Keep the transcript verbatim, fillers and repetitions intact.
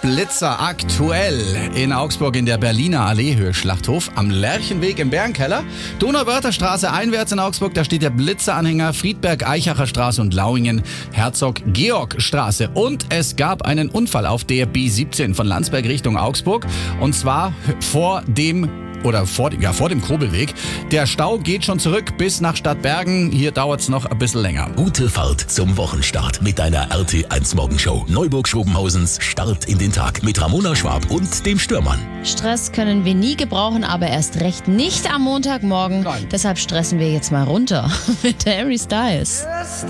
Blitzer aktuell in Augsburg in der Berliner Alleehöhe Schlachthof am Lerchenweg im Bärenkeller. Donauwörtherstraße einwärts in Augsburg, da steht der Blitzeranhänger, Friedberg-Eichacher Straße und Lauingen, Herzog-Georg-Straße. Und es gab einen Unfall auf der B siebzehn von Landsberg Richtung Augsburg und zwar vor dem Oder vor, ja, vor dem Kobelweg. Der Stau geht schon zurück bis nach Stadtbergen. Hier dauert es noch ein bisschen länger. Gute Fahrt zum Wochenstart mit deiner R T eins Morgenshow. Neuburg-Schobenhausens Start in den Tag mit Ramona Schwab und dem Stürmann. Stress können wir nie gebrauchen, aber erst recht nicht am Montagmorgen. Nein. Deshalb stressen wir jetzt mal runter mit Harry Styles.